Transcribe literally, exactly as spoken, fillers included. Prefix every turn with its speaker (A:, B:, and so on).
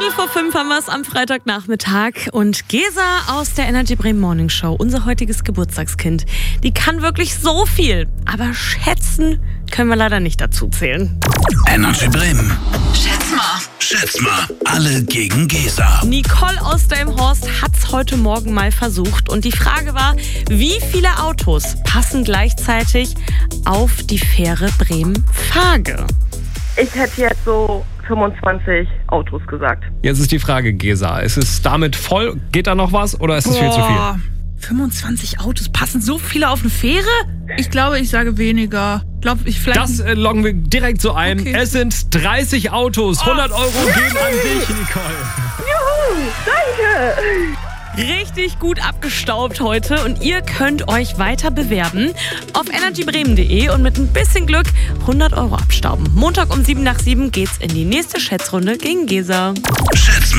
A: Viertel vor fünf haben wir es am Freitagnachmittag und Gesa aus der Energy Bremen Morning Show, unser heutiges Geburtstagskind, die kann wirklich so viel, aber schätzen können wir leider nicht dazu zählen.
B: Energy Bremen.
C: Schätz mal.
B: Schätz mal, alle gegen Gesa.
A: Nicole aus Delmenhorst hat's heute Morgen mal versucht und die Frage war, wie viele Autos passen gleichzeitig auf die Fähre Bremen-Fage?
D: Ich hätte jetzt so fünfundzwanzig Autos gesagt.
E: Jetzt ist die Frage, Gesa, ist es damit voll? Geht da noch was oder ist es viel zu viel?
F: fünfundzwanzig Autos, passen so viele auf eine Fähre? Ich glaube, ich sage weniger. Glaub, ich vielleicht
E: Das äh, loggen wir direkt so ein.
F: Okay.
E: Es sind dreißig Autos. hundert Euro gehen an dich, Nicole.
D: Juhu, danke.
A: Richtig gut abgestaubt heute und ihr könnt euch weiter bewerben auf energy bremen punkt de und mit ein bisschen Glück hundert Euro abstauben. Montag um sieben nach sieben geht's in die nächste Schätzrunde gegen Gesa.
B: Schätz mal.